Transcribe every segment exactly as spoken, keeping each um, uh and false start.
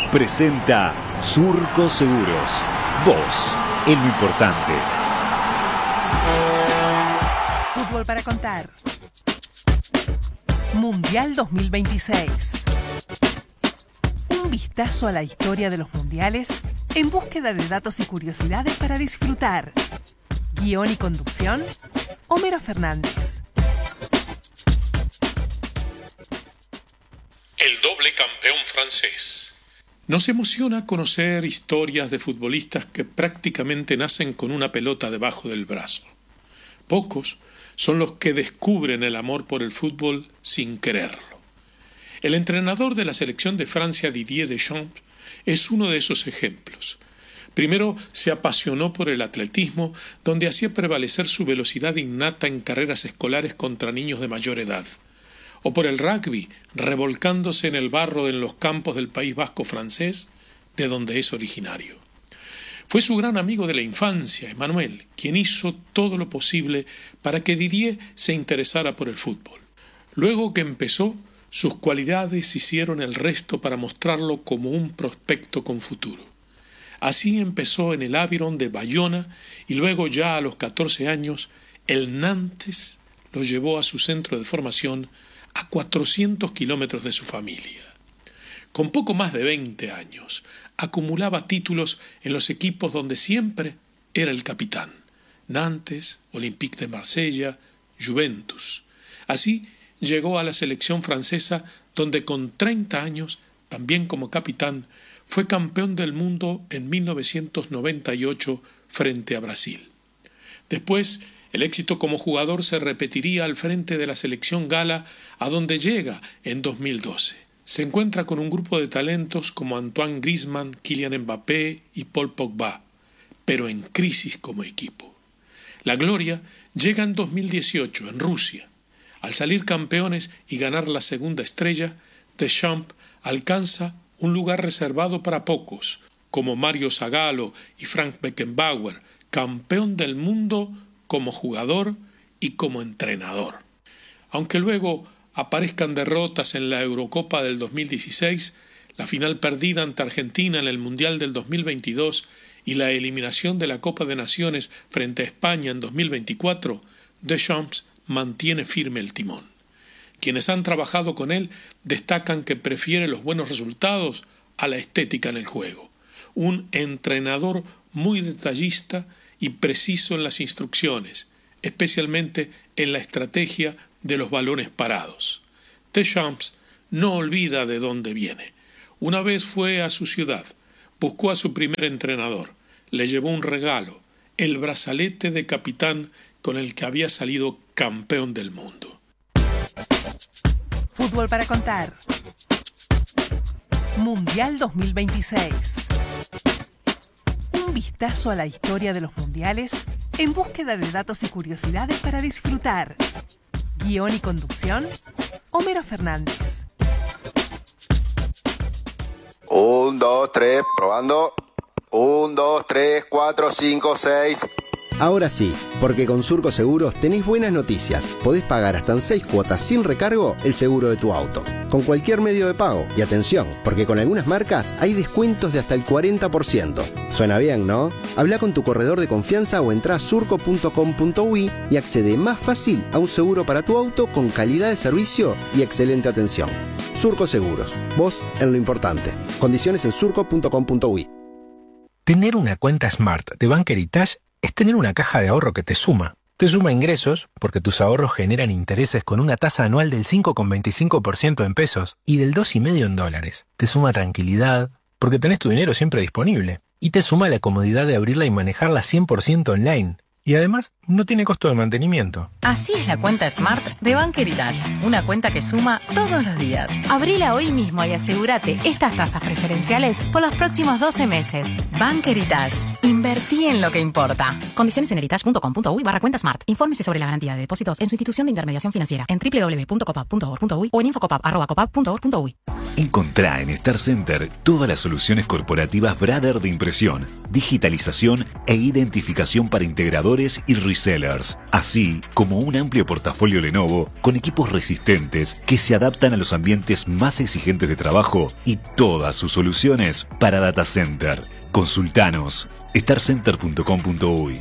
presenta Surco Seguros. Vos, es lo importante. Fútbol para contar. Mundial dos mil veintiséis. Un vistazo a la historia de los mundiales en búsqueda de datos y curiosidades para disfrutar. Guión y conducción, Homero Fernández. El doble campeón francés. Nos emociona conocer historias de futbolistas que prácticamente nacen con una pelota debajo del brazo. Pocos son los que descubren el amor por el fútbol sin quererlo. El entrenador de la selección de Francia, Didier Deschamps, es uno de esos ejemplos. Primero se apasionó por el atletismo, donde hacía prevalecer su velocidad innata en carreras escolares contra niños de mayor edad. O por el rugby, revolcándose en el barro en los campos del País Vasco francés, de donde es originario. Fue su gran amigo de la infancia, Emmanuel, quien hizo todo lo posible para que Didier se interesara por el fútbol. Luego que empezó, sus cualidades hicieron el resto para mostrarlo como un prospecto con futuro. Así empezó en el Aviron de Bayona y luego ya a los catorce años el Nantes lo llevó a su centro de formación a cuatrocientos kilómetros de su familia. Con poco más de veinte años acumulaba títulos en los equipos donde siempre era el capitán: Nantes, Olympique de Marsella, Juventus. Así llegó a la selección francesa, donde con treinta años, también como capitán, fue campeón del mundo en mil novecientos noventa y ocho frente a Brasil. Después, el éxito como jugador se repetiría al frente de la selección gala, a donde llega en dos mil doce. Se encuentra con un grupo de talentos como Antoine Griezmann, Kylian Mbappé y Paul Pogba, pero en crisis como equipo. La gloria llega en dos mil dieciocho, en Rusia. Al salir campeones y ganar la segunda estrella, Deschamps alcanza un lugar reservado para pocos, como Mario Zagallo y Frank Beckenbauer, campeón del mundo como jugador y como entrenador. Aunque luego aparezcan derrotas en la Eurocopa del dos mil dieciséis, la final perdida ante Argentina en el Mundial del dos mil veintidós y la eliminación de la Copa de Naciones frente a España en dos mil veinticuatro, Deschamps mantiene firme el timón. Quienes han trabajado con él destacan que prefiere los buenos resultados a la estética en el juego. Un entrenador muy detallista y preciso en las instrucciones, especialmente en la estrategia de los balones parados. Deschamps no olvida de dónde viene. Una vez fue a su ciudad, buscó a su primer entrenador, le llevó un regalo, el brazalete de capitán con el que había salido campeón del mundo. Fútbol para contar. Mundial dos mil veintiséis. Un vistazo a la historia de los mundiales en búsqueda de datos y curiosidades para disfrutar. Guión y conducción, Homero Fernández. Un, dos, tres, probando. Un, dos, tres, cuatro, cinco, seis. Ahora sí, porque con Surco Seguros tenés buenas noticias. Podés pagar hasta en seis cuotas sin recargo el seguro de tu auto, con cualquier medio de pago. Y atención, porque con algunas marcas hay descuentos de hasta el cuarenta por ciento. Suena bien, ¿no? Habla con tu corredor de confianza o entrá a surco punto com punto uy y accede más fácil a un seguro para tu auto con calidad de servicio y excelente atención. Surco Seguros, vos en lo importante. Condiciones en surco punto com punto uy. Tener una cuenta Smart de Bank Heritage es tener una caja de ahorro que te suma. Te suma ingresos, porque tus ahorros generan intereses con una tasa anual del cinco coma veinticinco por ciento en pesos y del dos coma cinco por ciento en dólares. Te suma tranquilidad, porque tenés tu dinero siempre disponible. Y te suma la comodidad de abrirla y manejarla cien por ciento online. Y además, no tiene costo de mantenimiento. Así es la cuenta Smart de Bank Heritage. Una cuenta que suma todos los días. Abrila hoy mismo y asegúrate estas tasas preferenciales por los próximos doce meses. Bank Heritage. Invertí en lo que importa. Condiciones en heritage punto com punto uy barra cuenta Smart. Infórmese sobre la garantía de depósitos en su institución de intermediación financiera en doble u doble u doble u punto copap punto org punto uy o en infocopap arroba copap punto org punto uy. Encontrá en Star Center todas las soluciones corporativas Brother de impresión, digitalización e identificación para integradores distribuidores y resellers, así como un amplio portafolio Lenovo con equipos resistentes que se adaptan a los ambientes más exigentes de trabajo y todas sus soluciones para data center. Consultanos star center punto com punto uy.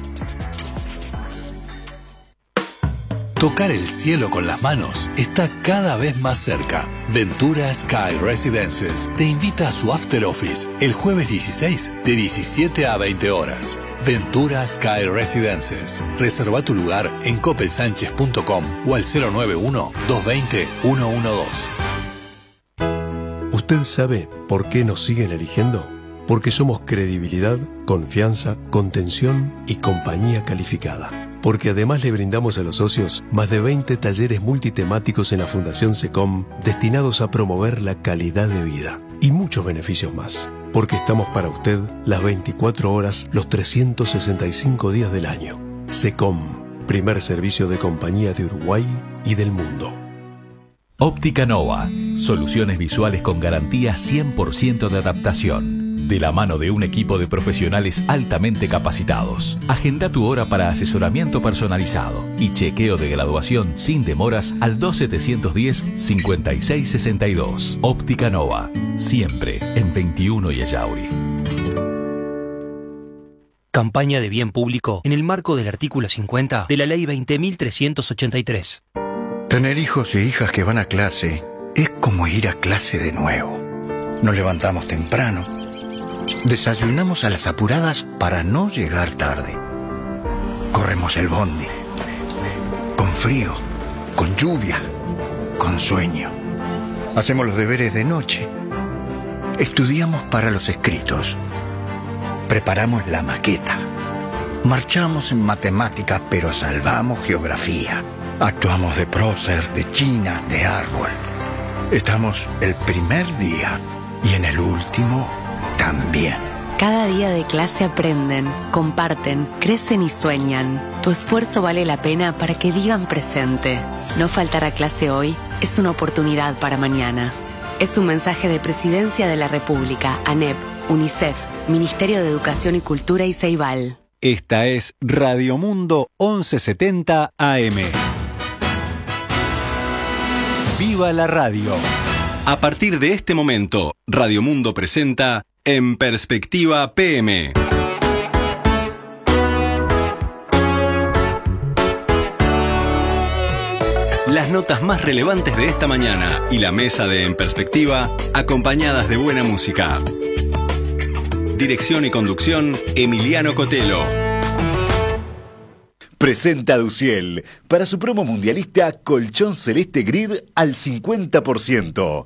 Tocar el cielo con las manos está cada vez más cerca. Ventura Sky Residences te invita a su After Office el jueves dieciséis de diecisiete a veinte horas. Ventura Sky Residences. Reserva tu lugar en copel sánchez punto com o al cero nueve uno, dos dos cero, uno uno dos. ¿Usted sabe por qué nos siguen eligiendo? Porque somos credibilidad, confianza, contención y compañía calificada. Porque además le brindamos a los socios más de veinte talleres multitemáticos en la Fundación SECOM destinados a promover la calidad de vida y muchos beneficios más. Porque estamos para usted las veinticuatro horas, los trescientos sesenta y cinco días del año. SECOM, primer servicio de compañía de Uruguay y del mundo. Óptica Nova, soluciones visuales con garantía cien por ciento de adaptación. De la mano de un equipo de profesionales altamente capacitados. Agenda tu hora para asesoramiento personalizado y chequeo de graduación sin demoras al dos setecientos diez, cincuenta y seis sesenta y dos. Óptica Nova, siempre en veintiuno y Ayauri. Campaña de bien público en el marco del artículo cincuenta de la Ley veinte mil trescientos ochenta y tres. Tener hijos e hijas que van a clase es como ir a clase de nuevo. Nos levantamos temprano. Desayunamos a las apuradas para no llegar tarde. Corremos el bondi. Con frío, con lluvia, con sueño. Hacemos los deberes de noche. Estudiamos para los escritos. Preparamos la maqueta. Marchamos en matemática, pero salvamos geografía. Actuamos de prócer, de china, de árbol. Estamos el primer día y en el último también. Cada día de clase aprenden, comparten, crecen y sueñan. Tu esfuerzo vale la pena para que digan presente. No faltar a clase hoy es una oportunidad para mañana. Es un mensaje de Presidencia de la República, ANEP, UNICEF, Ministerio de Educación y Cultura y Ceibal. Esta es Radio Mundo once setenta A M. ¡Viva la radio! A partir de este momento, Radio Mundo presenta En Perspectiva P M. Las notas más relevantes de esta mañana y la mesa de En Perspectiva, acompañadas de buena música. Dirección y conducción, Emiliano Cotelo. Presenta Duciel para su promo mundialista colchón celeste grid al cincuenta por ciento.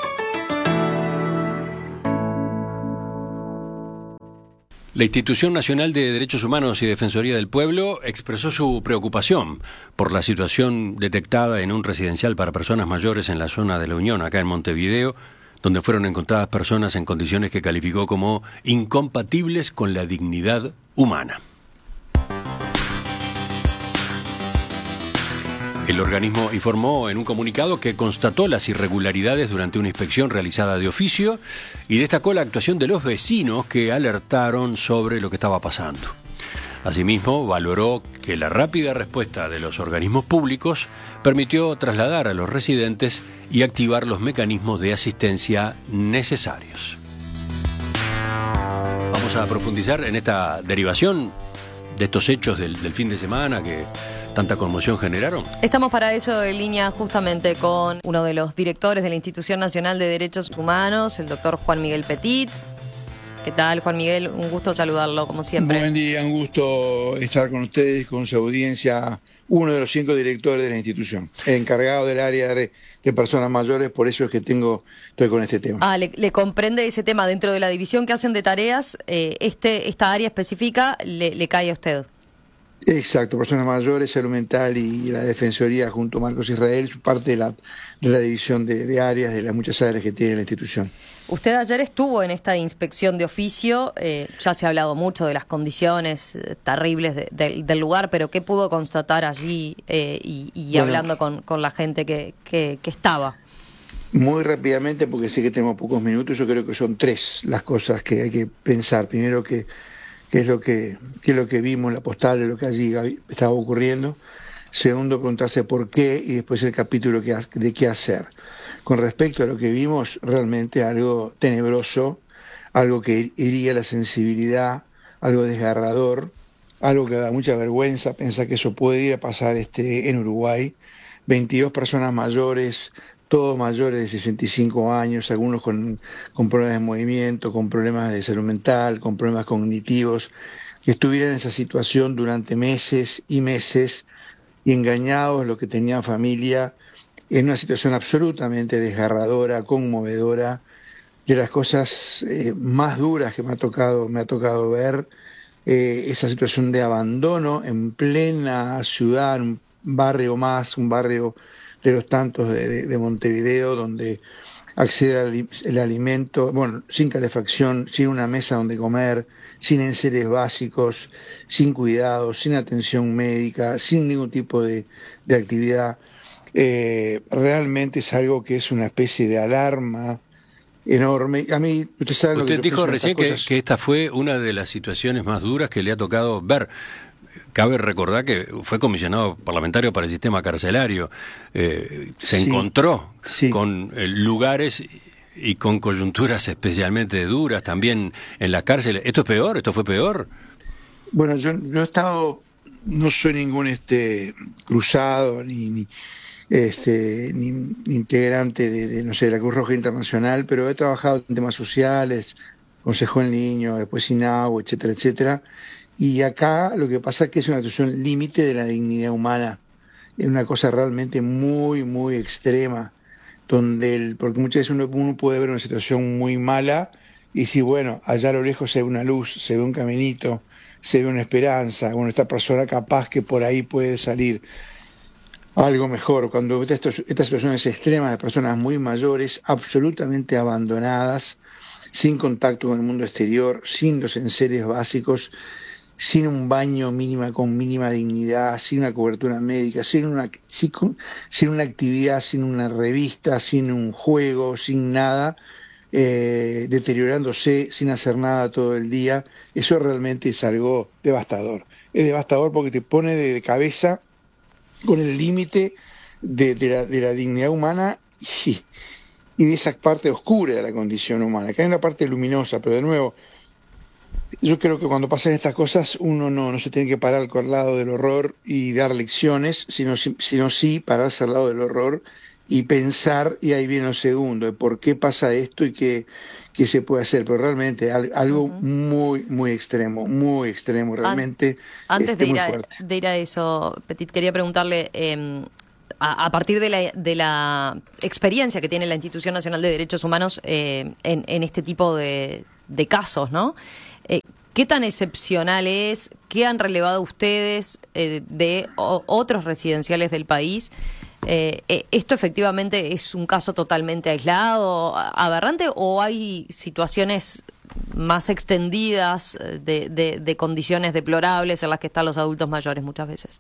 La Institución Nacional de Derechos Humanos y Defensoría del Pueblo expresó su preocupación por la situación detectada en un residencial para personas mayores en la zona de La Unión, acá en Montevideo, donde fueron encontradas personas en condiciones que calificó como incompatibles con la dignidad humana. El organismo informó en un comunicado que constató las irregularidades durante una inspección realizada de oficio y destacó la actuación de los vecinos que alertaron sobre lo que estaba pasando. Asimismo, valoró que la rápida respuesta de los organismos públicos permitió trasladar a los residentes y activar los mecanismos de asistencia necesarios. Vamos a profundizar en esta derivación de estos hechos del, del fin de semana que tanta conmoción generaron. Estamos para eso en línea justamente con uno de los directores de la Institución Nacional de Derechos Humanos, el doctor Juan Miguel Petit. ¿Qué tal, Juan Miguel? Un gusto saludarlo, como siempre. Buen día, un gusto estar con ustedes, con su audiencia, uno de los cinco directores de la institución, encargado del área de, de personas mayores, por eso es que tengo estoy con este tema. Ah, le, le comprende ese tema dentro de la división que hacen de tareas, eh, este esta área específica le, le cae a usted. Exacto, personas mayores, salud mental y la Defensoría junto a Marcos Israel, parte de la, de la división de, de áreas, de las muchas áreas que tiene la institución. Usted ayer estuvo en esta inspección de oficio, eh, ya se ha hablado mucho de las condiciones eh, terribles de, de, del lugar, pero ¿qué pudo constatar allí eh, y, y bueno, hablando con, con la gente que, que, que estaba? Muy rápidamente, porque sé que tenemos pocos minutos, yo creo que son tres las cosas que hay que pensar. Primero que qué es lo que, qué es lo que vimos, la postal de lo que allí estaba ocurriendo. Segundo, preguntarse por qué y después el capítulo de qué hacer. Con respecto a lo que vimos, realmente algo tenebroso, algo que hería la sensibilidad, algo desgarrador, algo que da mucha vergüenza pensar que eso puede ir a pasar este, en Uruguay. veintidós personas mayores, todos mayores de sesenta y cinco años, algunos con, con problemas de movimiento, con problemas de salud mental, con problemas cognitivos, que estuvieran en esa situación durante meses y meses y engañados, lo que tenían familia, en una situación absolutamente desgarradora, conmovedora, de las cosas eh, más duras que me ha tocado, me ha tocado ver, eh, esa situación de abandono en plena ciudad, un barrio más, un barrio de los tantos de, de, de Montevideo, donde acceder al el alimento, bueno, sin calefacción, sin una mesa donde comer, sin enseres básicos, sin cuidados, sin atención médica, sin ningún tipo de, de actividad. Eh, realmente es algo que es una especie de alarma enorme. A mí, usted sabe lo usted que dijo recién que, que esta fue una de las situaciones más duras que le ha tocado ver. Cabe recordar que fue comisionado parlamentario para el sistema carcelario. Eh, se sí, encontró sí. con eh, lugares y con coyunturas especialmente duras también en la cárcel. ¿Esto es peor? ¿Esto fue peor? Bueno, yo no he estado, no soy ningún este cruzado ni, ni este ni, ni integrante de, de no sé de la Cruz Roja Internacional, pero he trabajado en temas sociales, Consejo del Niño, después INAU, etcétera, etcétera. Y acá lo que pasa es que es una situación límite de la dignidad humana, es una cosa realmente muy, muy extrema, donde el, porque muchas veces uno, uno puede ver una situación muy mala y si bueno, allá a lo lejos se ve una luz, se ve un caminito, se ve una esperanza, bueno, esta persona capaz que por ahí puede salir algo mejor. Cuando estas, estas situaciones extremas de personas muy mayores, absolutamente abandonadas, sin contacto con el mundo exterior, sin los enseres básicos, sin un baño mínima con mínima dignidad, sin una cobertura médica, sin una, sin, sin una actividad, sin una revista, sin un juego, sin nada, eh, deteriorándose, sin hacer nada todo el día, eso realmente es algo devastador. Es devastador porque te pone de, de cabeza con el límite de, de, la, de la dignidad humana y, y de esa parte oscura de la condición humana. Acá hay una parte luminosa, pero de nuevo, yo creo que cuando pasan estas cosas uno no, no se tiene que parar al lado del horror y dar lecciones, sino, sino sí pararse al lado del horror y pensar, y ahí viene lo segundo, de por qué pasa esto y qué, qué se puede hacer, pero realmente algo uh-huh. muy, muy extremo, muy extremo, realmente. Antes este, de, ir muy a, fuerte. de ir a eso, Petit, quería preguntarle, eh, a, a partir de la, de la experiencia que tiene la Institución Nacional de Derechos Humanos eh, en, en este tipo de, de casos, ¿no? Eh, ¿Qué tan excepcional es? ¿Qué han relevado ustedes eh, de o, otros residenciales del país? Eh, eh, ¿Esto efectivamente es un caso totalmente aislado, aberrante, o hay situaciones más extendidas de, de, de condiciones deplorables en las que están los adultos mayores muchas veces?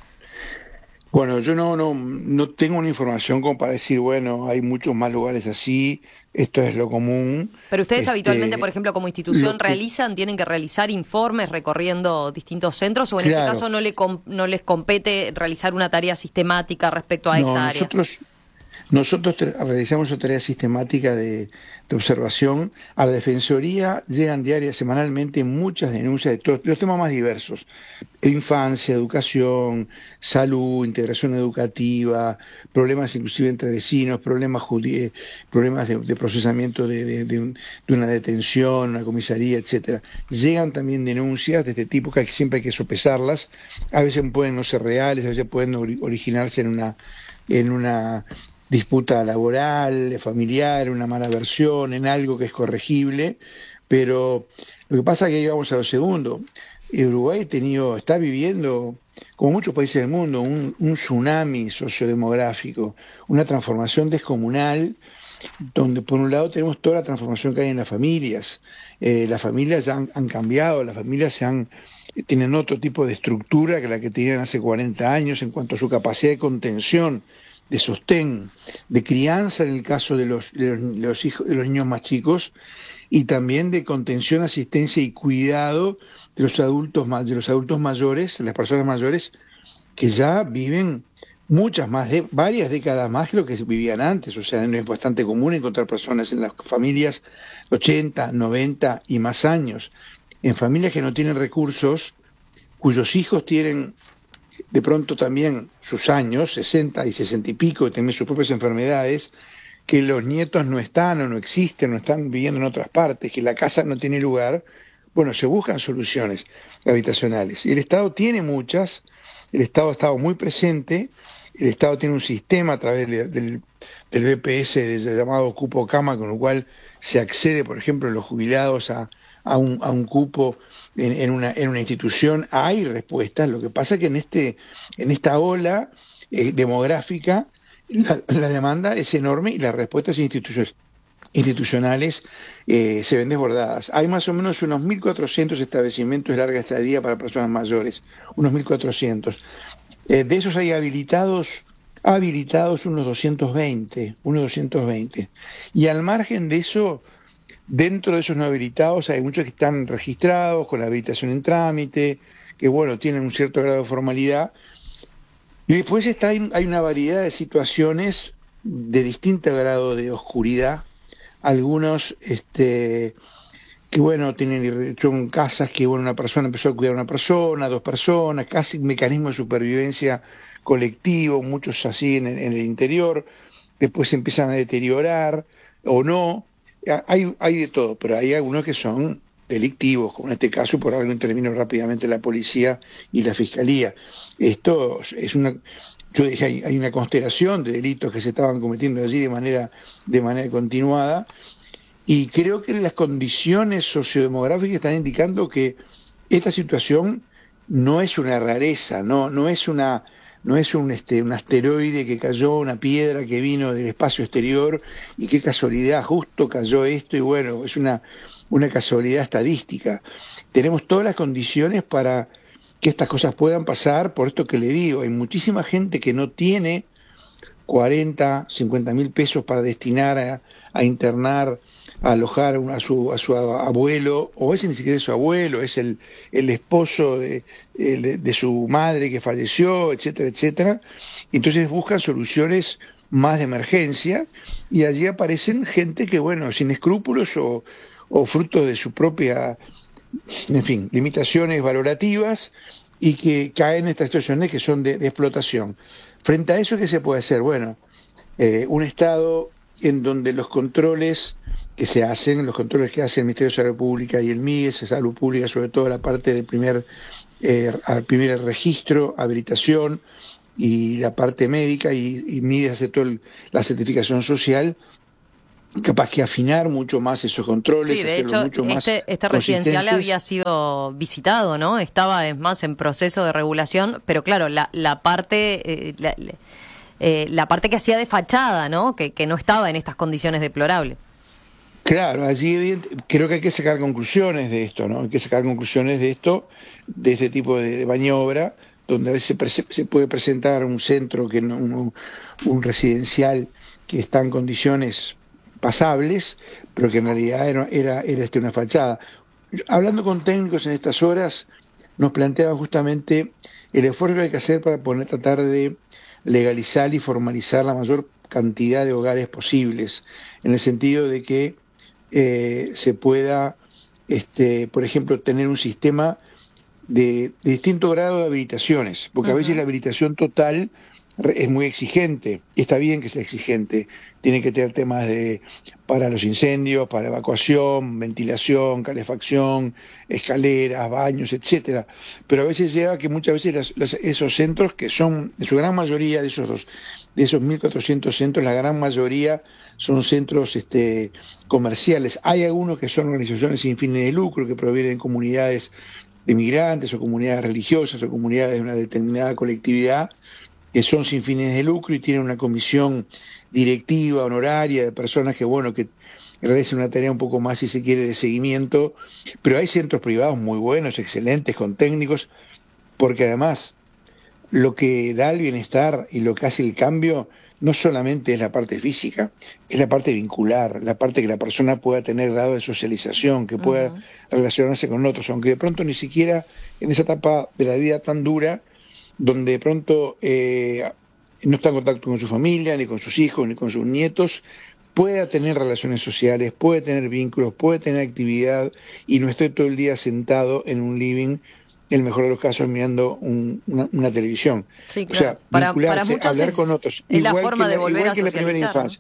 Bueno, yo no, no, no tengo una información como para decir, bueno, hay muchos más lugares así, esto es lo común. Pero ustedes este, habitualmente, por ejemplo, como institución, que, realizan, tienen que realizar informes recorriendo distintos centros, o en claro. este caso no, le com, no les compete realizar una tarea sistemática respecto a no, esta área. Nosotros, nosotros realizamos una tarea sistemática de, de observación. A la Defensoría llegan diarias, semanalmente, muchas denuncias de todos los temas más diversos: infancia, educación, salud, integración educativa, problemas inclusive entre vecinos, problemas judí- problemas de, de procesamiento de, de, de, un, de una detención, una comisaría, etcétera. Llegan también denuncias de este tipo que hay, siempre hay que sopesarlas. A veces pueden no ser reales, a veces pueden ori- originarse en una en una disputa laboral, familiar, una mala versión, en algo que es corregible, pero lo que pasa es que ahí vamos a lo segundo. Uruguay ha tenido, está viviendo, como muchos países del mundo, un, un tsunami sociodemográfico, una transformación descomunal, donde por un lado tenemos toda la transformación que hay en las familias. Eh, las familias ya han, han cambiado, las familias se han, tienen otro tipo de estructura que la que tenían hace cuarenta años en cuanto a su capacidad de contención, de sostén, de crianza en el caso de los, de los, de los hijos, de los niños más chicos, y también de contención, asistencia y cuidado de los adultos, de los adultos mayores, las personas mayores que ya viven muchas más, de, varias décadas más que lo que vivían antes. O sea, es bastante común encontrar personas en las familias ochenta, noventa y más años, en familias que no tienen recursos, cuyos hijos tienen de pronto también sus años, sesenta y sesenta y pico, y también sus propias enfermedades, que los nietos no están o no existen, no están viviendo en otras partes, que la casa no tiene lugar. Bueno, se buscan soluciones habitacionales. Y el Estado tiene muchas, el Estado ha estado muy presente, el Estado tiene un sistema a través del, del, del B P S del llamado cupo cama, con lo cual se accede, por ejemplo, los jubilados a, a, un, a un cupo en, en, una, en una institución. Hay respuestas, lo que pasa es que en, este, en esta ola eh, demográfica la, la demanda es enorme y las respuestas institucionales institucionales eh, se ven desbordadas. Hay más o menos unos mil cuatrocientos establecimientos de larga estadía para personas mayores, unos mil cuatrocientos. Eh, de esos hay habilitados, habilitados unos doscientos veinte, unos doscientos veinte. Y al margen de eso, dentro de esos no habilitados hay muchos que están registrados con la habilitación en trámite, que bueno, tienen un cierto grado de formalidad. Y después está, hay una variedad de situaciones de distinto grado de oscuridad. Algunos este, que bueno, tienen, son casas que bueno, una persona empezó a cuidar a una persona, dos personas, casi un mecanismo de supervivencia colectivo, muchos así en, en el interior, después se empiezan a deteriorar o no, hay, hay de todo, pero hay algunos que son delictivos, como en este caso por algo intervino rápidamente la policía y la fiscalía. Esto es una... Yo dije, hay, hay una constelación de delitos que se estaban cometiendo allí de manera, de manera continuada, y creo que las condiciones sociodemográficas están indicando que esta situación no es una rareza, no, no es una, no es un, este, un asteroide que cayó, una piedra que vino del espacio exterior y qué casualidad, justo cayó esto y bueno, es una, una casualidad estadística. Tenemos todas las condiciones para que estas cosas puedan pasar, por esto que le digo, hay muchísima gente que no tiene cuarenta, cincuenta mil pesos para destinar a, a internar, a alojar a su, a su abuelo, o a veces ni siquiera es su abuelo, es el, el esposo de, de, de su madre que falleció, etcétera, etcétera. Entonces buscan soluciones más de emergencia y allí aparecen gente que, bueno, sin escrúpulos o, o fruto de su propia... en fin, limitaciones valorativas y que caen en estas situaciones que son de, de explotación. Frente a eso, ¿qué se puede hacer? Bueno, eh, un Estado en donde los controles que se hacen, los controles que hace el Ministerio de Salud Pública y el M I E S, Salud Pública, sobre todo la parte del primer, eh, al primer registro, habilitación y la parte médica, y, y M I E S hace toda la certificación social, capaz que afinar mucho más esos controles. Sí, de hecho, mucho más este, este residencial había sido visitado, ¿no? Estaba, es más, en proceso de regulación, pero claro, la, la parte... Eh, la, eh, la parte que hacía de fachada, ¿no? Que, que no estaba en estas condiciones deplorables. Claro, allí creo que hay que sacar conclusiones de esto, ¿no? Hay que sacar conclusiones de esto, de este tipo de, de maniobra, donde a veces se, se puede presentar un centro, que no, un, un residencial que está en condiciones pasables, pero que en realidad era, era, era este, una fachada. Hablando con técnicos en estas horas, nos planteaba justamente el esfuerzo que hay que hacer para poder tratar de legalizar y formalizar la mayor cantidad de hogares posibles, en el sentido de que eh, se pueda, este, por ejemplo, tener un sistema de, de distinto grado de habilitaciones, porque uh-huh. a veces la habilitación total es muy exigente, y está bien que sea exigente, tiene que tener temas de para los incendios, para evacuación, ventilación, calefacción, escaleras, baños, etcétera. Pero a veces lleva que muchas veces las, las, esos centros, que son, en su gran mayoría de esos dos, de esos mil cuatrocientos centros, la gran mayoría son centros este, comerciales. Hay algunos que son organizaciones sin fines de lucro, que provienen de comunidades de migrantes o comunidades religiosas o comunidades de una determinada colectividad, que son sin fines de lucro y tienen una comisión directiva, honoraria, de personas que, bueno, que realizan una tarea un poco más, si se quiere, de seguimiento, pero hay centros privados muy buenos, excelentes, con técnicos, porque además lo que da el bienestar y lo que hace el cambio no solamente es la parte física, es la parte vincular, la parte que la persona pueda tener grado de socialización, que pueda uh-huh. relacionarse con otros, aunque de pronto ni siquiera en esa etapa de la vida tan dura, donde de pronto eh, no está en contacto con su familia, ni con sus hijos, ni con sus nietos, pueda tener relaciones sociales, puede tener vínculos, puede tener actividad y no esté todo el día sentado en un living, en el mejor de los casos mirando un, una, una televisión. Sí, claro. O sea, para, vincularse, para muchos hablar es, con otros. Es igual la forma que de la, volver igual a que la primera socializar, infancia.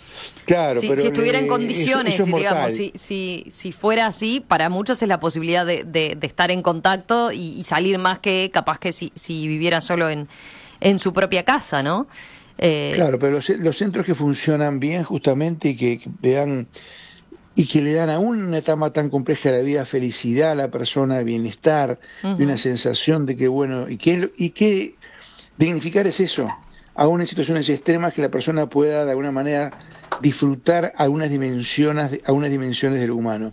Claro, si, pero si estuviera le, en condiciones, eso, eso digamos, si, si, si fuera así, para muchos es la posibilidad de, de, de estar en contacto y, y salir más que capaz que si, si viviera solo en, en su propia casa, ¿no? Eh, claro, pero los, los centros que funcionan bien justamente y que, que le dan y que le dan a una etapa tan compleja de la vida felicidad a la persona, bienestar, uh-huh. y una sensación de que bueno, y que y que dignificar es eso, aún en situaciones extremas que la persona pueda de alguna manera disfrutar algunas dimensiones, algunas dimensiones de lo humano.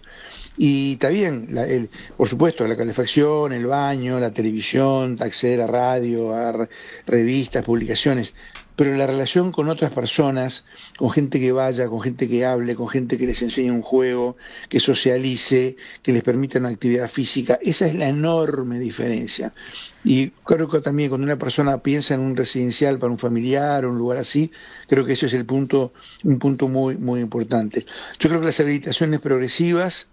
Y está bien, la, el, por supuesto, la calefacción, el baño, la televisión, acceder a radio, a re, revistas, publicaciones, pero la relación con otras personas, con gente que vaya, con gente que hable, con gente que les enseñe un juego, que socialice, que les permita una actividad física, esa es la enorme diferencia. Y creo que también cuando una persona piensa en un residencial para un familiar o un lugar así, creo que ese es el punto, un punto muy, muy importante. Yo creo que las habilitaciones progresivas,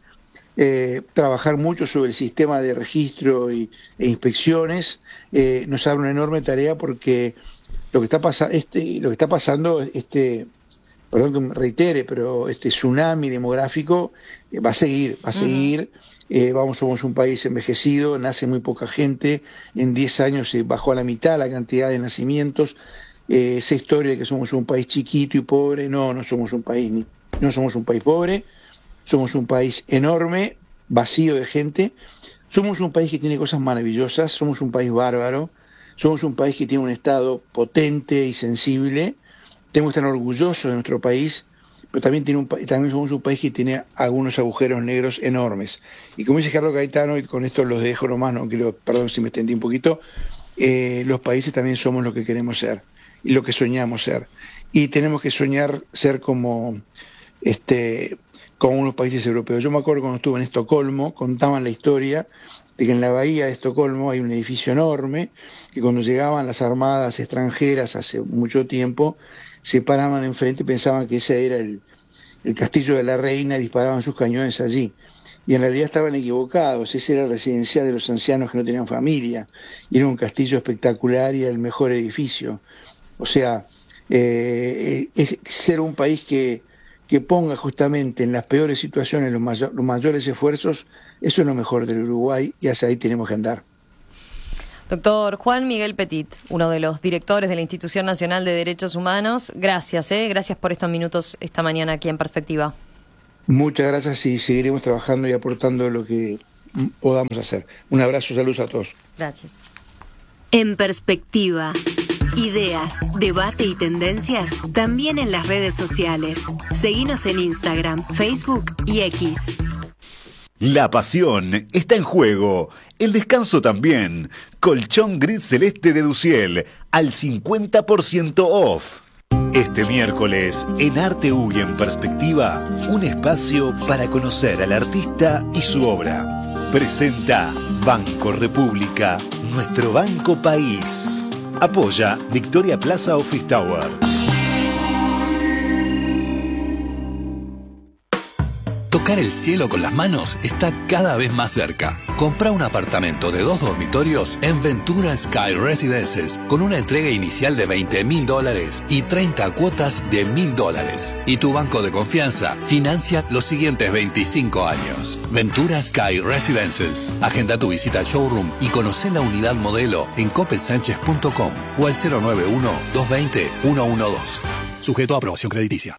Eh, trabajar mucho sobre el sistema de registro y, e inspecciones eh, nos abre una enorme tarea porque lo que está pasando este lo que está pasando este perdón que me reitere pero este tsunami demográfico eh, va a seguir va a seguir uh-huh. eh, vamos somos un país envejecido, nace muy poca gente, en diez años se bajó a la mitad la cantidad de nacimientos, eh, esa historia de que somos un país chiquito y pobre, no no somos un país ni no somos un país pobre. Somos un país enorme, vacío de gente, somos un país que tiene cosas maravillosas, somos un país bárbaro, somos un país que tiene un Estado potente y sensible, tenemos que estar orgullosos de nuestro país, pero también, tiene un, también somos un país que tiene algunos agujeros negros enormes. Y como dice Carlos Gaetano, y con esto los dejo nomás, no quiero, perdón si me extendí un poquito, eh, los países también somos lo que queremos ser y lo que soñamos ser. Y tenemos que soñar ser como... este como unos países europeos. Yo me acuerdo cuando estuve en Estocolmo, contaban la historia de que en la bahía de Estocolmo hay un edificio enorme, que cuando llegaban las armadas extranjeras hace mucho tiempo, se paraban enfrente y pensaban que ese era el, el castillo de la reina y disparaban sus cañones allí. Y en realidad estaban equivocados, ese era el residencial de los ancianos que no tenían familia, y era un castillo espectacular y era el mejor edificio. O sea, eh, es ser un país que que ponga justamente en las peores situaciones los, mayor, los mayores esfuerzos, eso es lo mejor del Uruguay y hacia ahí tenemos que andar. Doctor Juan Miguel Petit, uno de los directores de la Institución Nacional de Derechos Humanos, gracias, ¿eh? gracias por estos minutos esta mañana aquí en Perspectiva. Muchas gracias y seguiremos trabajando y aportando lo que podamos hacer. Un abrazo, saludos a todos. Gracias. En Perspectiva. Ideas, debate y tendencias también en las redes sociales. Seguinos en Instagram, Facebook y X. La pasión está en juego. El descanso también. Colchón gris celeste de Duciel al cincuenta por ciento off. Este miércoles, en Arte U y en Perspectiva, un espacio para conocer al artista y su obra. Presenta Banco República, nuestro banco país. Apoya Victoria Plaza Office Tower. Tocar el cielo con las manos está cada vez más cerca. Compra un apartamento de dos dormitorios en Ventura Sky Residences con una entrega inicial de veinte mil dólares y treinta cuotas de mil dólares. Y tu banco de confianza financia los siguientes veinticinco años. Ventura Sky Residences. Agenda tu visita al showroom y conoce la unidad modelo en copel sánchez punto com o al cero nueve uno, dos dos cero, uno uno dos. Sujeto a aprobación crediticia.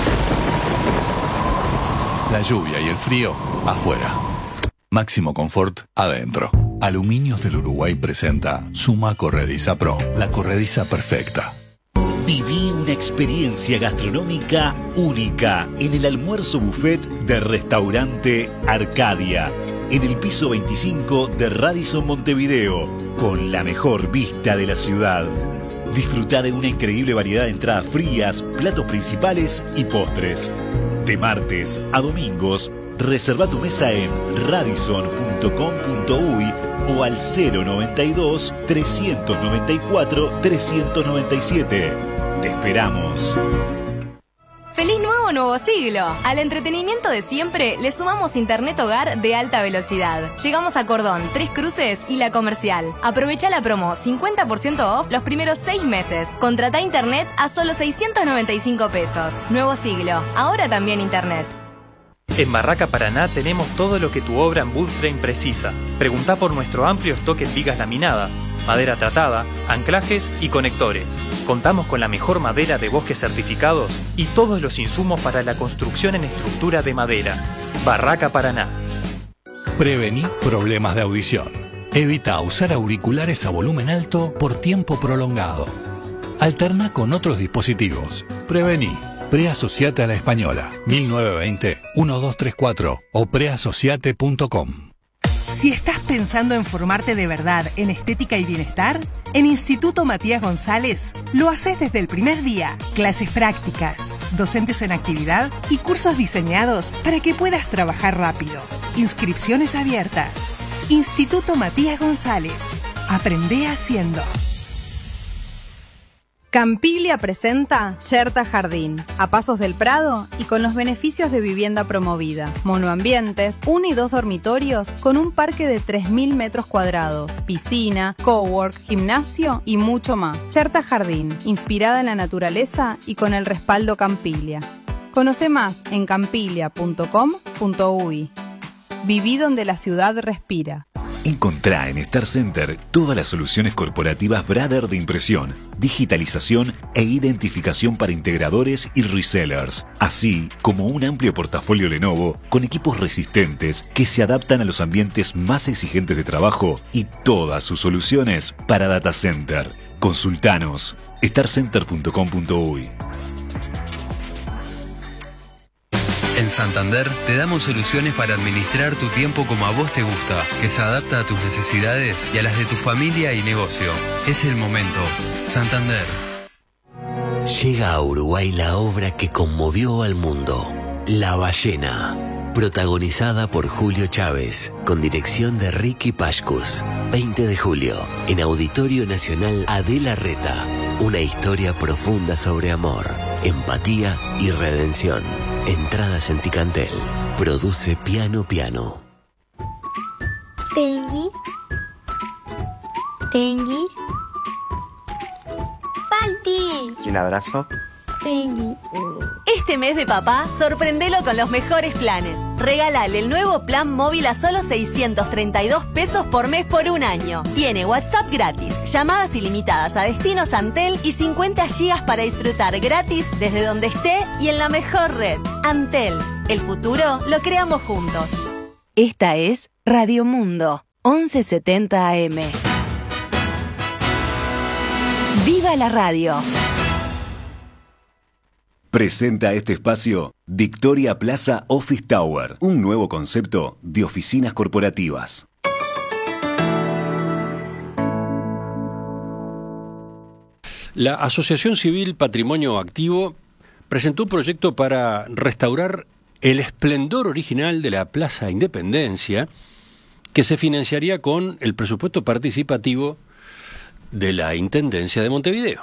La lluvia y el frío afuera. Máximo confort adentro. Aluminios del Uruguay presenta Suma Corrediza Pro, la corrediza perfecta. Viví una experiencia gastronómica única en el almuerzo buffet del restaurante Arcadia, en el piso veinticinco de Radisson Montevideo, con la mejor vista de la ciudad. Disfruta de una increíble variedad de entradas frías, platos principales y postres. De martes a domingos, reserva tu mesa en radisson punto com punto uy o al cero noventa y dos, trescientos noventa y cuatro, trescientos noventa y siete. Te esperamos. ¡Feliz nuevo nuevo siglo! Al entretenimiento de siempre le sumamos internet hogar de alta velocidad. Llegamos a Cordón, Tres Cruces y La Comercial. Aprovecha la promo cincuenta por ciento off los primeros seis meses. Contrata internet a solo seiscientos noventa y cinco pesos. Nuevo siglo, ahora también internet. En Barraca Paraná tenemos todo lo que tu obra en wood frame precisa. Preguntá por nuestro amplio stock en vigas laminadas, madera tratada, anclajes y conectores. Contamos con la mejor madera de bosques certificados y todos los insumos para la construcción en estructura de madera. Barraca Paraná. Prevení problemas de audición. Evita usar auriculares a volumen alto por tiempo prolongado. Alterna con otros dispositivos. Prevení. Preasociate a la Española, mil novecientos veinte, doce treinta y cuatro o preasociate punto com. Si estás pensando en formarte de verdad en estética y bienestar, en Instituto Matías González lo haces desde el primer día. Clases prácticas, docentes en actividad y cursos diseñados para que puedas trabajar rápido. Inscripciones abiertas. Instituto Matías González. Aprende haciendo. Campiglia presenta Cherta Jardín, a pasos del Prado y con los beneficios de vivienda promovida. Monoambientes, uno y dos dormitorios con un parque de tres mil metros cuadrados, piscina, cowork, gimnasio y mucho más. Cherta Jardín, inspirada en la naturaleza y con el respaldo Campiglia. Conoce más en campiglia punto com punto uy. Viví donde la ciudad respira. Encontrá en Star Center todas las soluciones corporativas Brother de impresión, digitalización e identificación para integradores y resellers, así como un amplio portafolio Lenovo con equipos resistentes que se adaptan a los ambientes más exigentes de trabajo y todas sus soluciones para data center. Consultanos star center punto com punto uy. En Santander te damos soluciones para administrar tu tiempo como a vos te gusta, que se adapta a tus necesidades y a las de tu familia y negocio. Es el momento. Santander. Llega a Uruguay la obra que conmovió al mundo, La Ballena, protagonizada por Julio Chávez, con dirección de Ricky Pashkus. veinte de julio, en Auditorio Nacional Adela Reta, una historia profunda sobre amor, empatía y redención. Entradas en Ticantel. Produce Piano Piano. Tengui. Tengui. Falti. Un abrazo. Tengui. Este mes de papá, sorprendelo con los mejores planes. Regálale el nuevo plan móvil a solo seiscientos treinta y dos pesos por mes por un año. Tiene WhatsApp gratis, llamadas ilimitadas a destinos Antel y cincuenta gigas para disfrutar gratis desde donde esté y en la mejor red. Antel, el futuro lo creamos juntos. Esta es Radio Mundo, once setenta A M. ¡Viva la radio! Presenta este espacio Victoria Plaza Office Tower, un nuevo concepto de oficinas corporativas. La Asociación Civil Patrimonio Activo presentó un proyecto para restaurar el esplendor original de la Plaza Independencia, que se financiaría con el presupuesto participativo de la Intendencia de Montevideo.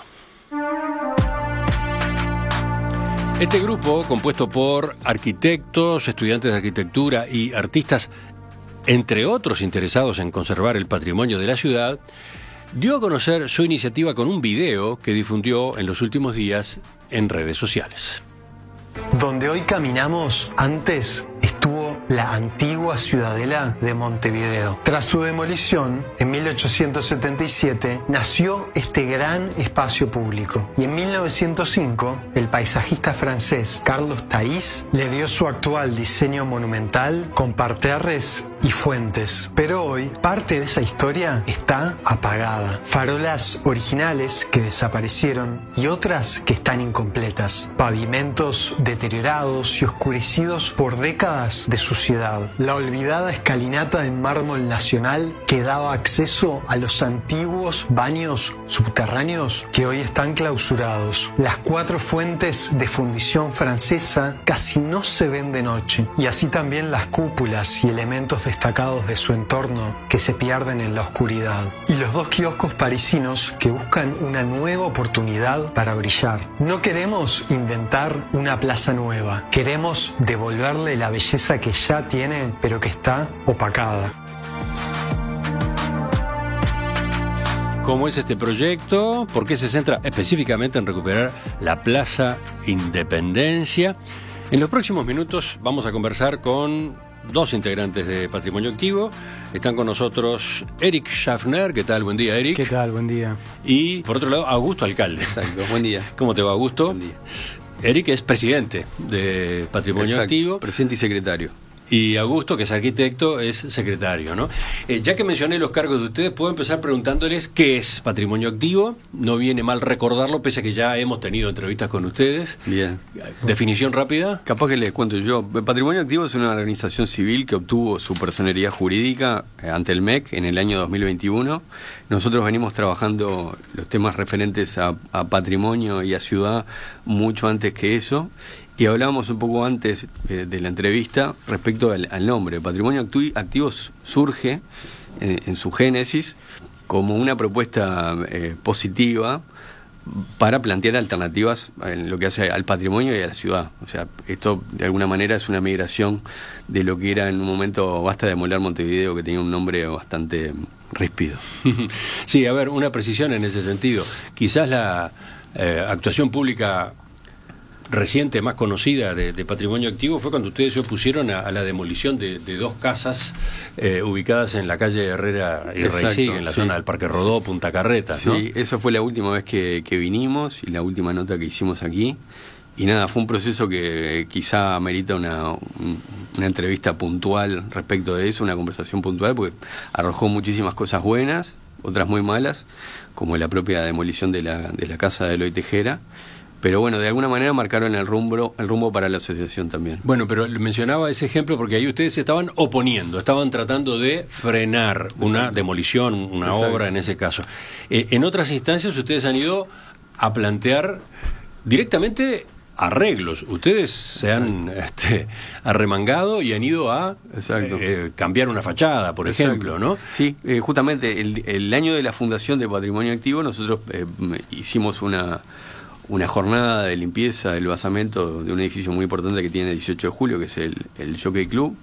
Este grupo, compuesto por arquitectos, estudiantes de arquitectura y artistas, entre otros interesados en conservar el patrimonio de la ciudad, dio a conocer su iniciativa con un video que difundió en los últimos días en redes sociales. Donde hoy caminamos, antes estuvo la antigua ciudadela de Montevideo. Tras su demolición, en mil ochocientos setenta y siete, nació este gran espacio público. Y en mil novecientos cinco, el paisajista francés Carlos Thays le dio su actual diseño monumental con parterres y fuentes. Pero hoy, parte de esa historia está apagada. Farolas originales que desaparecieron y otras que están incompletas. Pavimentos deteriorados y oscurecidos por décadas de sus sociedad. La olvidada escalinata en mármol nacional que daba acceso a los antiguos baños subterráneos que hoy están clausurados. Las cuatro fuentes de fundición francesa casi no se ven de noche, y así también las cúpulas y elementos destacados de su entorno que se pierden en la oscuridad. Y los dos kioscos parisinos que buscan una nueva oportunidad para brillar. No queremos inventar una plaza nueva, queremos devolverle la belleza que ya tiene, pero que está opacada. ¿Cómo es este proyecto? ¿Por qué se centra específicamente en recuperar la Plaza Independencia? En los próximos minutos vamos a conversar con dos integrantes de Patrimonio Activo. Están con nosotros Eric Schaffner. ¿Qué tal? Buen día, Eric. ¿Qué tal? Buen día. Y por otro lado, Augusto Alcalde. Exacto. Buen día. ¿Cómo te va, Augusto? Buen día. Eric es presidente de Patrimonio Exacto. Activo. Presidente y secretario. Y Augusto, que es arquitecto, es secretario, ¿no? Eh, ya que mencioné los cargos de ustedes, puedo empezar preguntándoles qué es Patrimonio Activo. No viene mal recordarlo, pese a que ya hemos tenido entrevistas con ustedes. Bien. ¿Definición rápida? Capaz que les cuento yo. Patrimonio Activo es una organización civil que obtuvo su personería jurídica ante el M E C en el año dos mil veintiuno. Nosotros venimos trabajando los temas referentes a, a patrimonio y a ciudad mucho antes que eso. Y hablábamos un poco antes eh, de la entrevista respecto al, al nombre. Patrimonio Activo surge en, en su génesis como una propuesta eh, positiva para plantear alternativas en lo que hace al patrimonio y a la ciudad. O sea, esto de alguna manera es una migración de lo que era en un momento Basta de Moler Montevideo, que tenía un nombre bastante ríspido. Sí, a ver, una precisión en ese sentido. Quizás la eh, actuación pública reciente, más conocida de, de Patrimonio Activo fue cuando ustedes se opusieron a, a la demolición de, de dos casas eh, ubicadas en la calle Herrera y Reisig, en la sí. zona del Parque Rodó, sí. Punta Carretas, ¿no? Sí, eso fue la última vez que, que vinimos y la última nota que hicimos aquí. Y nada, fue un proceso que quizá amerita una, un, una entrevista puntual respecto de eso, una conversación puntual, porque arrojó muchísimas cosas buenas, otras muy malas, como la propia demolición de la, de la casa de Eloy Tejera. Pero bueno, de alguna manera marcaron el rumbo, el rumbo para la asociación también. Bueno, pero mencionaba ese ejemplo porque ahí ustedes se estaban oponiendo, estaban tratando de frenar una Exacto. demolición, una Exacto. obra en ese caso. Eh, en otras instancias ustedes han ido a plantear directamente arreglos. Ustedes se Exacto. han este, arremangado y han ido a eh, cambiar una fachada, por Exacto. ejemplo, ¿no? Sí, eh, justamente el, el año de la fundación de Patrimonio Activo nosotros eh, hicimos una... una jornada de limpieza del basamento de un edificio muy importante que tiene el dieciocho de julio, que es el, el Jockey Club.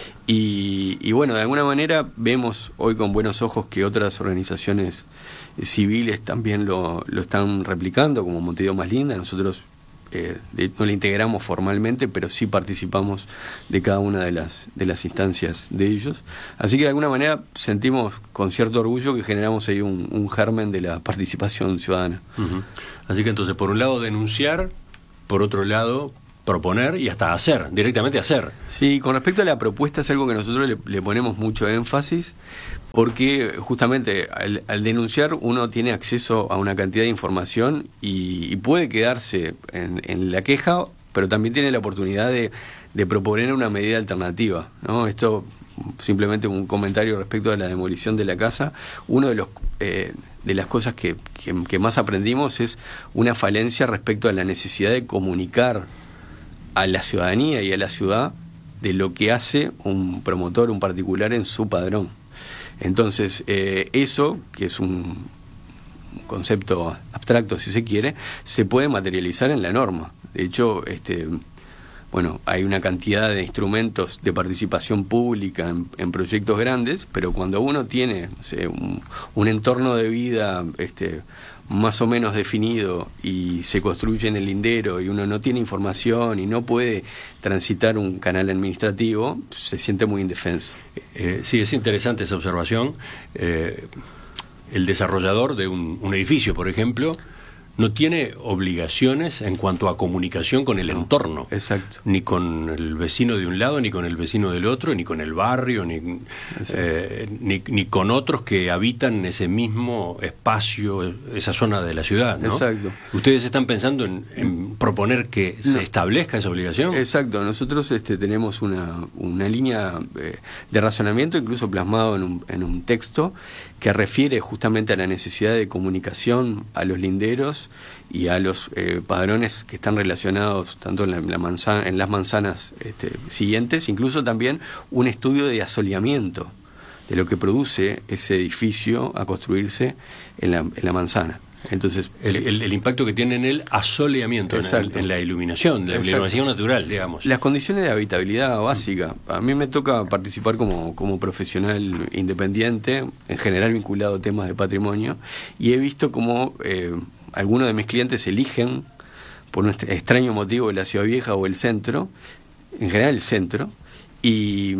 Y, y bueno, de alguna manera vemos hoy con buenos ojos que otras organizaciones civiles también lo, lo están replicando, como Montevideo Más Linda. Nosotros eh, de, no la integramos formalmente, pero sí participamos de cada una de las, de las instancias de ellos. Así que de alguna manera sentimos con cierto orgullo que generamos ahí un, un germen de la participación ciudadana. Uh-huh. Así que entonces, por un lado denunciar, por otro lado proponer y hasta hacer, directamente hacer. Sí, con respecto a la propuesta es algo que nosotros le, le ponemos mucho énfasis, porque justamente al, al denunciar uno tiene acceso a una cantidad de información y, y puede quedarse en, en la queja, pero también tiene la oportunidad de, de proponer una medida alternativa, ¿no? Esto simplemente un comentario respecto a la demolición de la casa. Uno de los eh, de las cosas que, que, que más aprendimos es una falencia respecto a la necesidad de comunicar a la ciudadanía y a la ciudad de lo que hace un promotor, un particular en su padrón. Entonces, eh, eso, que es un concepto abstracto si se quiere, se puede materializar en la norma. De hecho, este, bueno, hay una cantidad de instrumentos de participación pública en, en proyectos grandes, pero cuando uno tiene, no sé, un, un entorno de vida este, más o menos definido y se construye en el lindero y uno no tiene información y no puede transitar un canal administrativo, se siente muy indefenso. Eh, sí, es interesante esa observación. Eh, el desarrollador de un, un edificio, por ejemplo, no tiene obligaciones en cuanto a comunicación con el no, entorno. Exacto. Ni con el vecino de un lado, ni con el vecino del otro, ni con el barrio, ni, eh, ni, ni con otros que habitan ese mismo espacio, esa zona de la ciudad, ¿no? Exacto. ¿Ustedes están pensando en, en proponer que no. se establezca esa obligación? Exacto. Nosotros este, tenemos una, una línea eh, de razonamiento, incluso plasmado en un, en un texto, que refiere justamente a la necesidad de comunicación a los linderos y a los eh, padrones que están relacionados tanto en, la, en, la manzana, en las manzanas este, siguientes, incluso también un estudio de asoleamiento de lo que produce ese edificio a construirse en la, en la manzana. Entonces el, el, el impacto que tiene en el asoleamiento, en, el, en la iluminación, la iluminación natural, digamos. Las condiciones de habitabilidad básica. A mí me toca participar como, como profesional independiente, en general vinculado a temas de patrimonio, y he visto cómo eh, algunos de mis clientes eligen, por un extraño motivo, la Ciudad Vieja o el centro, en general el centro, y,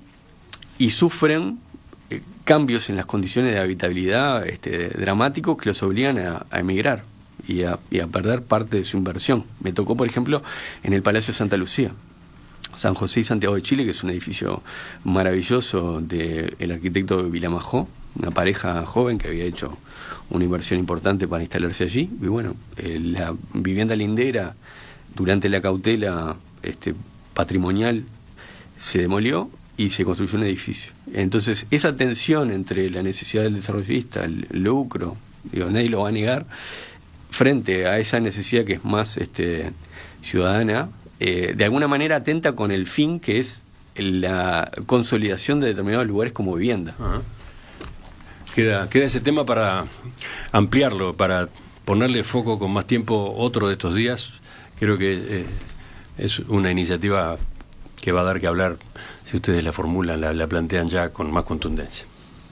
y sufren cambios en las condiciones de habitabilidad este, dramáticos que los obligan a, a emigrar y a, y a perder parte de su inversión. Me tocó, por ejemplo, en el Palacio Santa Lucía, San José y Santiago de Chile, que es un edificio maravilloso del arquitecto Vilamajó, una pareja joven que había hecho una inversión importante para instalarse allí. Y bueno, eh, la vivienda lindera, durante la cautela este, patrimonial, se demolió y se construyó un edificio. Entonces, esa tensión entre la necesidad del desarrollista, el lucro, digo, nadie lo va a negar, frente a esa necesidad que es más este, ciudadana, eh, de alguna manera atenta con el fin que es la consolidación de determinados lugares como vivienda. Ajá. Queda, queda ese tema para ampliarlo, para ponerle foco con más tiempo otro de estos días. Creo que eh, es una iniciativa que va a dar que hablar si ustedes la formulan, la, la plantean ya con más contundencia.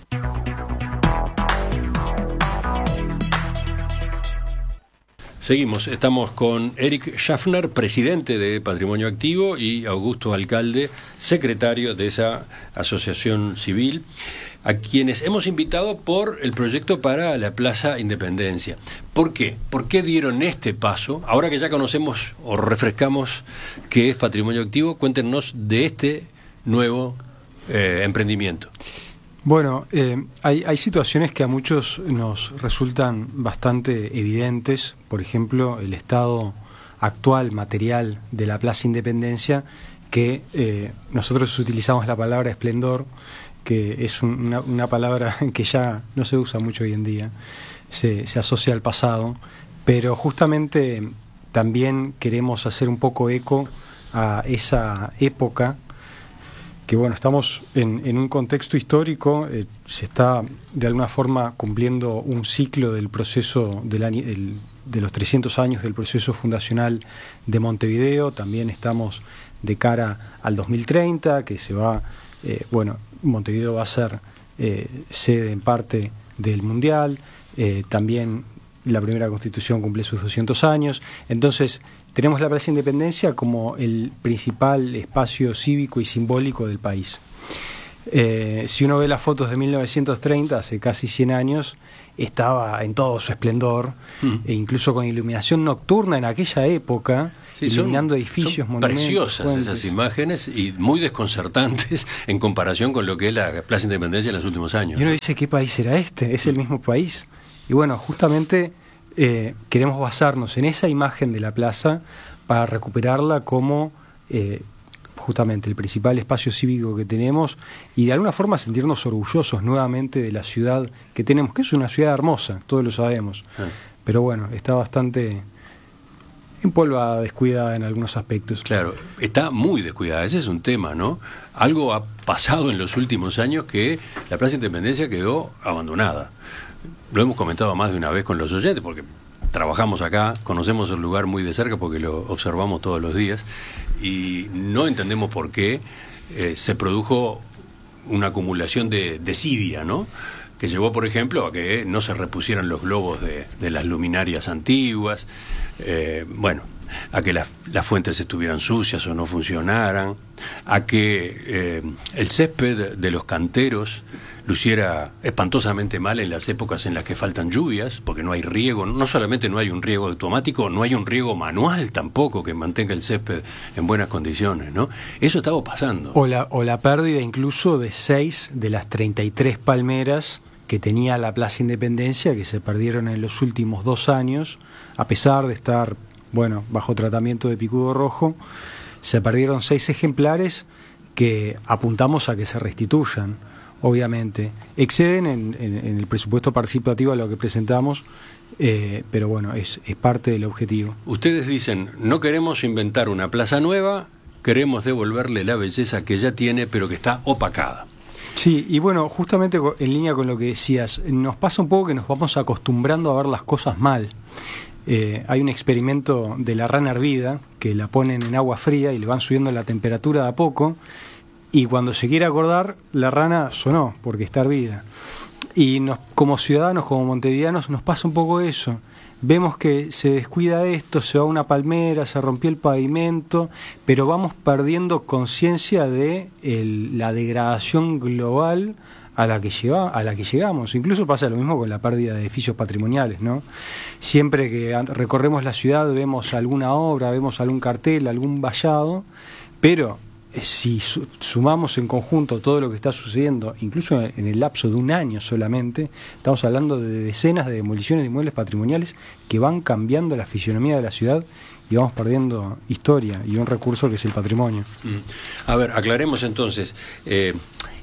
Seguimos, estamos con Eric Schaffner, presidente de Patrimonio Activo, y Augusto Alcalde, secretario de esa asociación civil, a quienes hemos invitado por el proyecto para la Plaza Independencia. ¿Por qué? ¿Por qué dieron este paso? Ahora que ya conocemos o refrescamos qué es Patrimonio Activo, cuéntenos de este nuevo eh, emprendimiento. Bueno, eh, hay, hay situaciones que a muchos nos resultan bastante evidentes. Por ejemplo, el estado actual material de la Plaza Independencia, que eh, nosotros utilizamos la palabra esplendor, que es un, una, una palabra que ya no se usa mucho hoy en día, se, se asocia al pasado, pero justamente también queremos hacer un poco eco a esa época, que bueno, estamos en, en un contexto histórico, eh, se está de alguna forma cumpliendo un ciclo del proceso del año, el, de los trescientos años del proceso fundacional de Montevideo. También estamos de cara al dos mil treinta, que se va, eh, bueno, Montevideo va a ser eh, sede en parte del Mundial, eh, también la primera Constitución cumple sus doscientos años, entonces tenemos la Plaza Independencia como el principal espacio cívico y simbólico del país. Eh, si uno ve las fotos de mil novecientos treinta, hace casi cien años, estaba en todo su esplendor, mm. e incluso con iluminación nocturna en aquella época, sí, iluminando son, edificios, son monumentos, preciosas puentes. Esas imágenes, y muy desconcertantes en comparación con lo que es la Plaza Independencia en los últimos años. Y uno dice, ¿qué país era este? ¿Es el mismo país? Y bueno, justamente eh, queremos basarnos en esa imagen de la plaza para recuperarla como eh, justamente el principal espacio cívico que tenemos, y de alguna forma sentirnos orgullosos nuevamente de la ciudad que tenemos, que es una ciudad hermosa, todos lo sabemos, ah. pero bueno, está bastante empolvada, descuidada en algunos aspectos. Claro, está muy descuidada, ese es un tema, ¿no? Algo ha pasado en los últimos años que la Plaza Independencia quedó abandonada. Lo hemos comentado más de una vez con los oyentes, porque trabajamos acá, conocemos el lugar muy de cerca porque lo observamos todos los días, y no entendemos por qué eh, se produjo una acumulación de desidia, ¿no? Que llevó, por ejemplo, a que no se repusieran los globos de, de las luminarias antiguas, eh, bueno, a que las, las fuentes estuvieran sucias o no funcionaran, a que eh, el césped de los canteros luciera espantosamente mal en las épocas en las que faltan lluvias, porque no hay riego, no solamente no hay un riego automático, no hay un riego manual tampoco que mantenga el césped en buenas condiciones, ¿no? Eso estaba pasando. O la, o la pérdida incluso de seis de las treinta y tres palmeras que tenía la Plaza Independencia, que se perdieron en los últimos dos años, a pesar de estar, bueno, bajo tratamiento de picudo rojo. Se perdieron seis ejemplares que apuntamos a que se restituyan. Obviamente, exceden en, en, en el presupuesto participativo a lo que presentamos, eh, pero bueno, es, es parte del objetivo. Ustedes dicen, no queremos inventar una plaza nueva, queremos devolverle la belleza que ya tiene, pero que está opacada. Sí, y bueno, justamente en línea con lo que decías, nos pasa un poco que nos vamos acostumbrando a ver las cosas mal. Eh, hay un experimento de la rana hervida, que la ponen en agua fría y le van subiendo la temperatura de a poco, y cuando se quiere acordar, la rana sonó, porque está hervida. Y nos, como ciudadanos, como montevideanos, nos pasa un poco eso. Vemos que se descuida esto, se va una palmera, se rompió el pavimento, pero vamos perdiendo conciencia de el, la degradación global a la que lleva, a la que llegamos. Incluso pasa lo mismo con la pérdida de edificios patrimoniales, ¿no? Siempre que recorremos la ciudad vemos alguna obra, vemos algún cartel, algún vallado, pero si sumamos en conjunto todo lo que está sucediendo, incluso en el lapso de un año solamente, estamos hablando de decenas de demoliciones de inmuebles patrimoniales que van cambiando la fisionomía de la ciudad y vamos perdiendo historia y un recurso que es el patrimonio. A ver, aclaremos entonces, eh,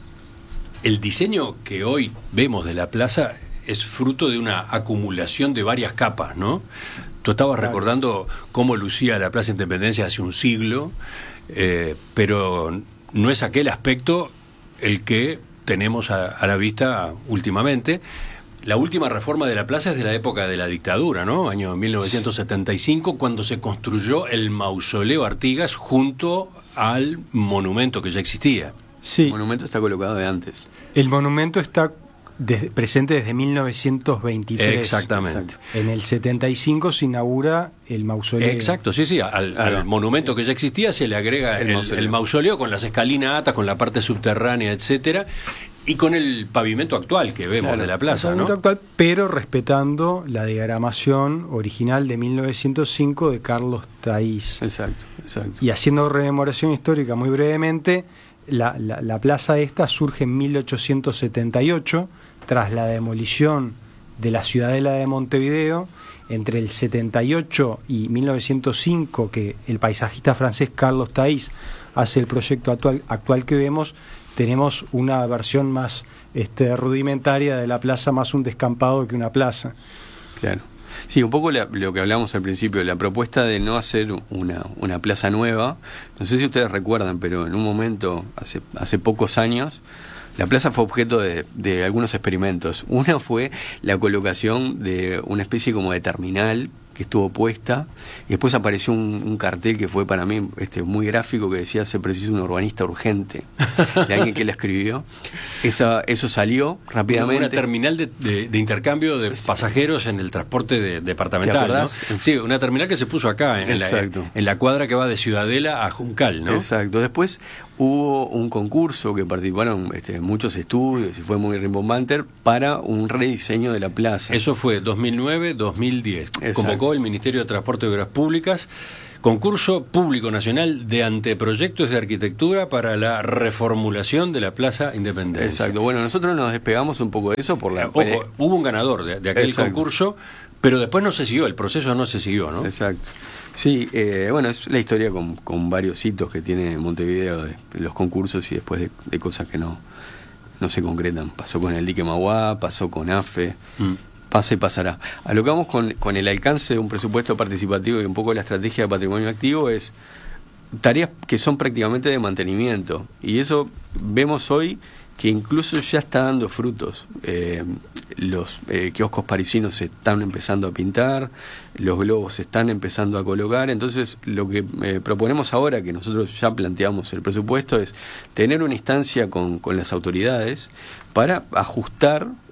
el diseño que hoy vemos de la plaza es fruto de una acumulación de varias capas, ¿no? Tú estabas claro. recordando cómo lucía la Plaza Independencia hace un siglo, Eh, pero no es aquel aspecto el que tenemos a, a la vista últimamente. La última reforma de la plaza es de la época de la dictadura, ¿no? Año mil novecientos setenta y cinco, cuando se construyó el mausoleo Artigas junto al monumento que ya existía. Sí. El monumento está colocado de antes. El monumento está de, presente desde mil novecientos veintitrés. Exactamente. En el setenta y cinco se inaugura el mausoleo. Exacto, sí, sí. Al, al monumento sí. que ya existía se le agrega el, el, mausoleo. el mausoleo con las escalinatas, con la parte subterránea, etcétera, y con el pavimento actual que vemos claro, de la plaza, el pavimento ¿no? actual, pero respetando la diagramación original de mil novecientos cinco de Carlos Taís. Exacto, exacto. Y haciendo rememoración histórica muy brevemente, la, la, la plaza esta surge en mil ochocientos setenta y ocho, tras la demolición de la Ciudadela de Montevideo. Entre el setenta y ocho y mil novecientos cinco, que el paisajista francés Carlos Taís hace el proyecto actual, actual que vemos, tenemos una versión más este, rudimentaria de la plaza, más un descampado que una plaza. Claro. Sí, un poco la, lo que hablamos al principio, la propuesta de no hacer una, una plaza nueva. No sé si ustedes recuerdan, pero en un momento, hace, hace pocos años, la plaza fue objeto de, de algunos experimentos. Una fue la colocación de una especie como de terminal que estuvo puesta, y después apareció un, un cartel que fue para mí este, muy gráfico, que decía: se precisa un urbanista urgente, de alguien que la escribió. Esa, eso salió rápidamente. Una terminal de, de, de intercambio de pasajeros en el transporte de, departamental, ¿no? Sí, una terminal que se puso acá, en la, en la cuadra que va de Ciudadela a Juncal, ¿no? Exacto. Después hubo un concurso que participaron este, muchos estudios y fue muy rimbombante para un rediseño de la plaza. Eso fue dos mil nueve dos mil diez. Convocó el Ministerio de Transporte y Obras Públicas, concurso público nacional de anteproyectos de arquitectura para la reformulación de la Plaza Independencia. Exacto. Bueno, nosotros nos despegamos un poco de eso por la... Ojo, eh, hubo un ganador de, de aquel exacto. concurso, pero después no se siguió, el proceso no se siguió, ¿no? Exacto. Sí, eh, bueno, es la historia con, con varios hitos que tiene Montevideo de los concursos y después de, de cosas que no, no se concretan. Pasó con el dique Mauá, pasó con AFE, mm. pasa y pasará. A lo que vamos con, con el alcance de un presupuesto participativo y un poco la estrategia de patrimonio activo es tareas que son prácticamente de mantenimiento. Y eso vemos hoy que incluso ya está dando frutos. Eh, los eh, kioscos parisinos se están empezando a pintar, los globos se están empezando a colocar. Entonces lo que eh, proponemos ahora, que nosotros ya planteamos el presupuesto, es tener una instancia con, con las autoridades para ajustar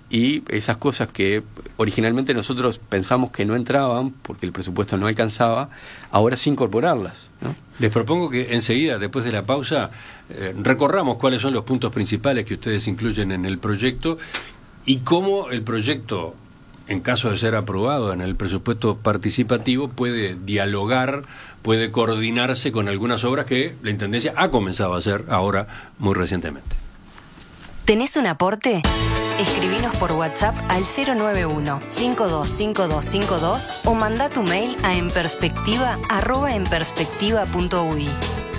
y esas cosas que originalmente nosotros pensamos que no entraban porque el presupuesto no alcanzaba, ahora sí incorporarlas, ¿no? Les propongo que enseguida, después de la pausa, eh, recorramos cuáles son los puntos principales que ustedes incluyen en el proyecto y cómo el proyecto, en caso de ser aprobado en el presupuesto participativo, puede dialogar, puede coordinarse con algunas obras que la Intendencia ha comenzado a hacer ahora muy recientemente. ¿Tenés un aporte? Escribinos por WhatsApp al cero nueve uno, cinco dos cinco dos cinco dos o mandá tu mail a enperspectiva arroba enperspectiva punto uy.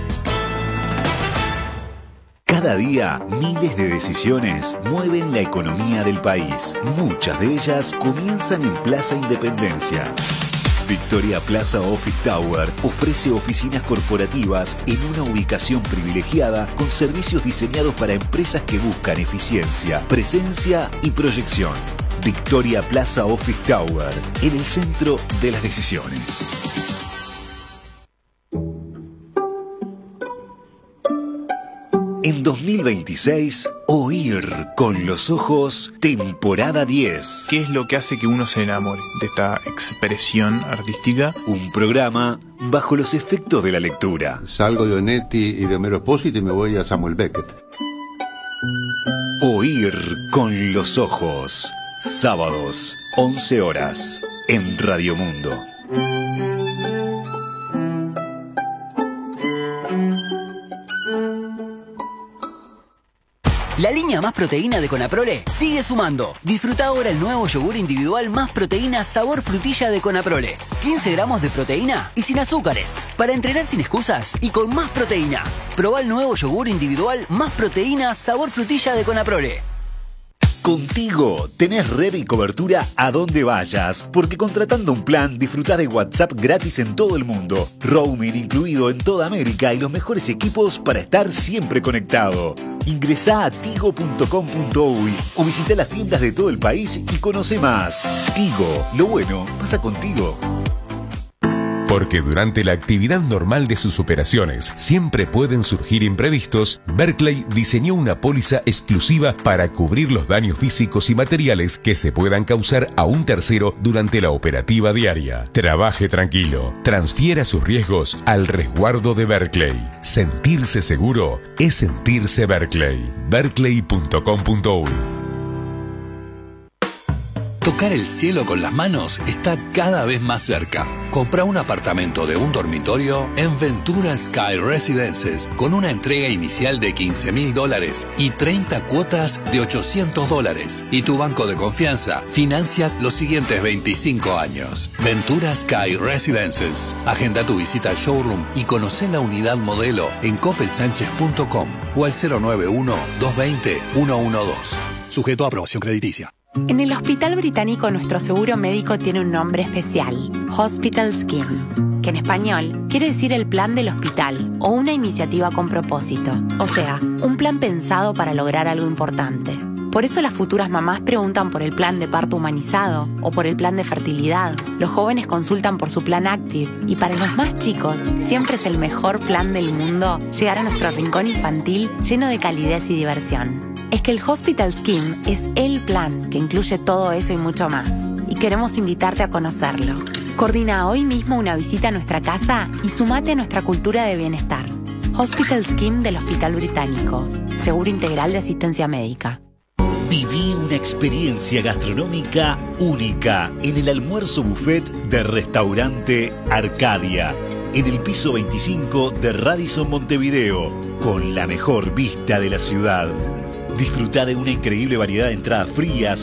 Cada día, miles de decisiones mueven la economía del país. Muchas de ellas comienzan en Plaza Independencia. Victoria Plaza Office Tower ofrece oficinas corporativas en una ubicación privilegiada con servicios diseñados para empresas que buscan eficiencia, presencia y proyección. Victoria Plaza Office Tower, en el centro de las decisiones. En dos mil veintiséis, Oír con los ojos, temporada diez. ¿Qué es lo que hace que uno se enamore de esta expresión artística? Un programa bajo los efectos de la lectura. Salgo de Onetti y de Homero Expósito y me voy a Samuel Beckett. Oír con los ojos. Sábados, once horas, en Radio Mundo. La línea Más Proteína de Conaprole sigue sumando. Disfruta ahora el nuevo yogur individual Más Proteína sabor frutilla de Conaprole. quince gramos de proteína y sin azúcares. Para entrenar sin excusas y con más proteína. Probá el nuevo yogur individual Más Proteína sabor frutilla de Conaprole. Contigo tenés red y cobertura a donde vayas, porque contratando un plan disfrutás de WhatsApp gratis en todo el mundo, roaming incluido en toda América y los mejores equipos para estar siempre conectado. Ingresá a tigo punto com punto uy o visita las tiendas de todo el país y conoce más. Tigo, lo bueno pasa contigo. Porque durante la actividad normal de sus operaciones siempre pueden surgir imprevistos, Berkeley diseñó una póliza exclusiva para cubrir los daños físicos y materiales que se puedan causar a un tercero durante la operativa diaria. Trabaje tranquilo, transfiera sus riesgos al resguardo de Berkeley. Sentirse seguro es sentirse Berkeley. berkeley punto com punto uy. Tocar el cielo con las manos está cada vez más cerca. Compra un apartamento de un dormitorio en Ventura Sky Residences con una entrega inicial de quince mil dólares y treinta cuotas de ochocientos dólares. Y tu banco de confianza financia los siguientes veinticinco años. Ventura Sky Residences. Agenda tu visita al showroom y conoce la unidad modelo en coppel sánchez punto com o al cero nueve uno, dos dos cero, uno uno dos. Sujeto a aprobación crediticia. En el Hospital Británico nuestro seguro médico tiene un nombre especial, Hospital Scheme, que en español quiere decir el plan del hospital o una iniciativa con propósito, o sea, un plan pensado para lograr algo importante. Por eso las futuras mamás preguntan por el plan de parto humanizado o por el plan de fertilidad. Los jóvenes consultan por su plan Active y para los más chicos siempre es el mejor plan del mundo llegar a nuestro rincón infantil lleno de calidez y diversión. Es que el Hospital Scheme es el plan que incluye todo eso y mucho más. Y queremos invitarte a conocerlo. Coordina hoy mismo una visita a nuestra casa y sumate a nuestra cultura de bienestar. Hospital Scheme del Hospital Británico. Seguro integral de asistencia médica. Viví una experiencia gastronómica única en el almuerzo buffet de Restaurante Arcadia, en el piso veinticinco de Radisson Montevideo, con la mejor vista de la ciudad. Disfruta de una increíble variedad de entradas frías,